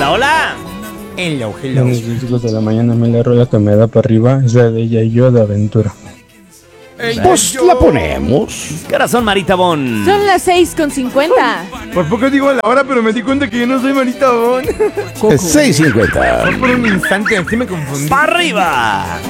Hola, hola. Hello. Buenos días de la mañana, a mí la rola que me da para arriba es la de ella y yo de aventura. Pues la ponemos. ¿Qué hora son, Marita Bon? Son las 6:50. Por poco digo la hora, pero me di cuenta que yo no soy Marita Bon. 6:50. Por un instante, así me confundí. ¡Para arriba!